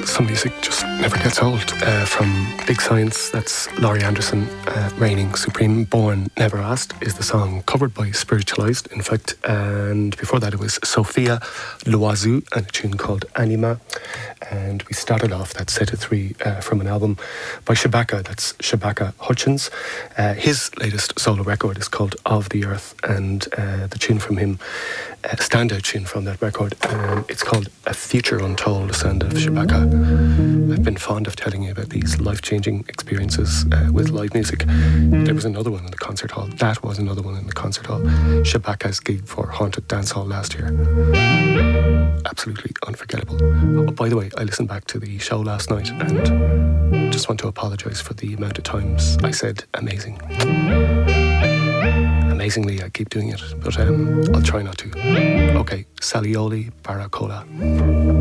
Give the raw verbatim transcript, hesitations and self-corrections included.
some music just never gets old. Uh, from Big Science, that's Laurie Anderson, uh, Reigning Supreme. Born Never Asked is the song, covered by Spiritualized, in fact. And before that it was Sophia Loiseau and a tune called Anima. And we started off that set of three uh, from an album by Shabaka, that's Shabaka Hutchins. Uh, his latest solo record is called Of the Earth, and uh, the tune from him, a standout tune from that record, um, it's called A Future Untold, the sound of Shabaka. I've been fond of telling you about these life-changing experiences uh, with live music. There was another one in the concert hall. That was another one in the concert hall. Shabaka's gig for Haunted Dance Hall last year. Absolutely unforgettable. Oh, by the way, I listened back to the show last night and just want to apologise for the amount of times I said amazing. Amazingly, I keep doing it, but um, I'll try not to. Okay, Salioli Baracola.